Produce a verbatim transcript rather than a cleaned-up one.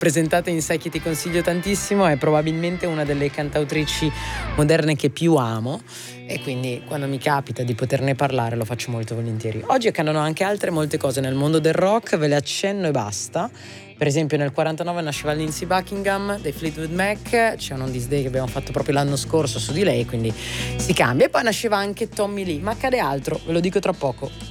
presentata in Sai chi ti consiglio tantissimo, è probabilmente una delle cantautrici moderne che più amo, e quindi quando mi capita di poterne parlare lo faccio molto volentieri. Oggi accadono anche altre molte cose nel mondo del rock, ve le accenno e basta. Per esempio nel quarantanove nasceva Lindsey Buckingham dei Fleetwood Mac, c'è un On This Day che abbiamo fatto proprio l'anno scorso su di lei, quindi si cambia. E poi nasceva anche Tommy Lee, ma accade altro, ve lo dico tra poco.